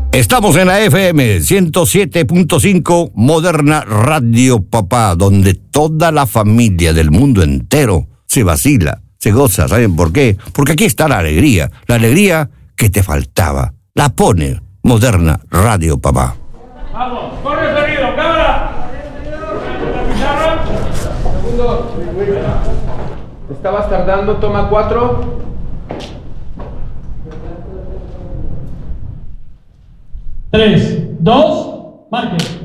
Estamos en la FM 107.5 Moderna Radio Papá, donde toda la familia del mundo entero se vacila, se goza. ¿Saben por qué? Porque aquí está la alegría que te faltaba. La pone Moderna Radio Papá. Vamos, corre sonido, cámara. Segundo. Estabas tardando, toma 4. 3, 2, marque.